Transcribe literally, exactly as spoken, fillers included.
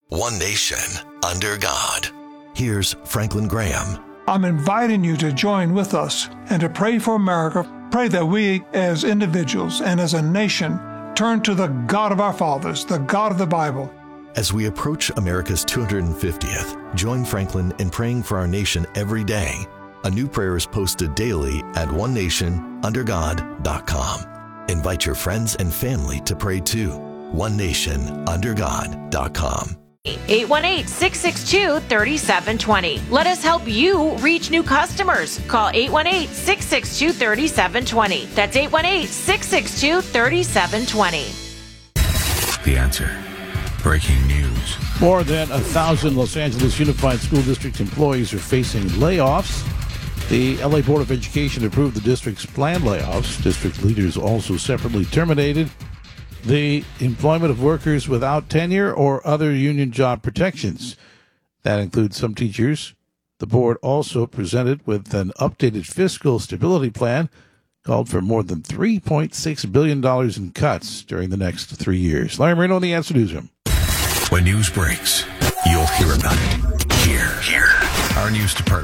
One nation, under God. Here's Franklin Graham. I'm inviting you to join with us and to pray for America. Pray that we as individuals and as a nation turn to the God of our fathers, the God of the Bible. As we approach America's two hundred fiftieth, join Franklin in praying for our nation every day. A new prayer is posted daily at one nation under god dot com. Invite your friends and family to pray too. one nation under god dot com. eight one eight, six six two, three seven two zero. Let us help you reach new customers. Call eight one eight, six six two, three seven two zero. That's eight one eight, six six two, three seven two zero. The Answer. Breaking news. More than a thousand Los Angeles Unified School District employees are facing layoffs. The L A Board of Education approved the district's planned layoffs. District leaders also separately terminated the employment of workers without tenure or other union job protections. That includes some teachers. The board also presented with an updated fiscal stability plan, called for more than three point six billion dollars in cuts during the next three years. Larry Marino in the Answer Newsroom. When news breaks, you'll hear about it here. Here. Our news department